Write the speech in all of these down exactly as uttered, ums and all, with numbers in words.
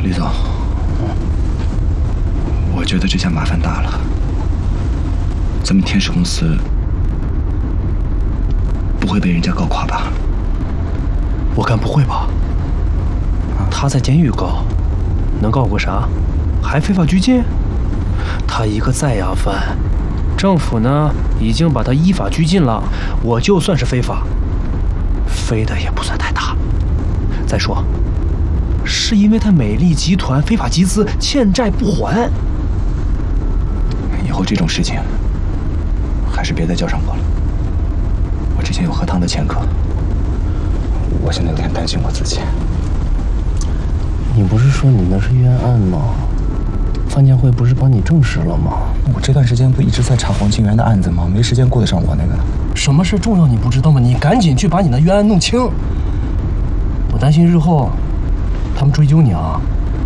吕总，我觉得这下麻烦大了。咱们天使公司不会被人家告垮吧？ 我看不会吧。他在监狱告，能告个啥？还非法拘禁？他一个在押犯，政府呢已经把他依法拘禁了。我就算是非法，飞的也不算太大。再说，是因为他美丽集团非法集资，欠债不还。 以后这种事情还是别再叫上我了。我之前有喝汤的前科，我现在有点担心我自己。 你不是说你那是冤案吗？范建辉不是帮你证实了吗？ 我这段时间不一直在查黄清源的案子吗？没时间顾得上我那个。 什么事重要你不知道吗？你赶紧去把你的冤案弄清。我担心日后他们追究你啊。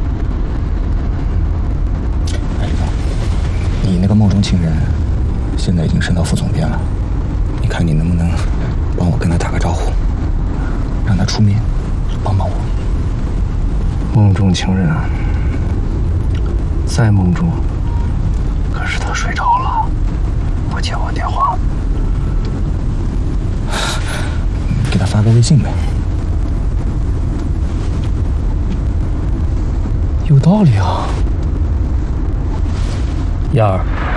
哎，李总，你那个梦中情人现在已经升到副总编了，你看你能不能帮我跟他打个招呼，让他出面帮帮我。 梦中情人在梦中，可是他睡着了，不接我电话。 给他发个微信呗。 有道理啊，燕儿。